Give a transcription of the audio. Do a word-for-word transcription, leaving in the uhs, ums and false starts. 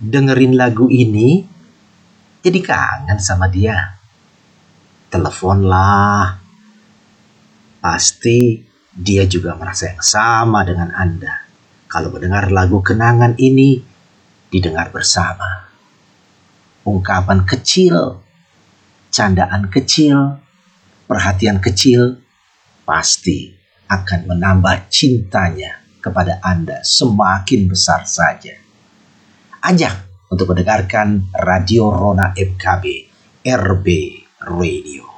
dengerin lagu ini jadi kangen sama dia. Teleponlah. Pasti dia juga merasa yang sama dengan Anda. Kalau mendengar lagu kenangan ini didengar bersama. Ungkapan kecil, candaan kecil, perhatian kecil pasti akan menambah cintanya kepada Anda semakin besar saja. Ajak untuk mendengarkan Radio Rona F K B R B Radio.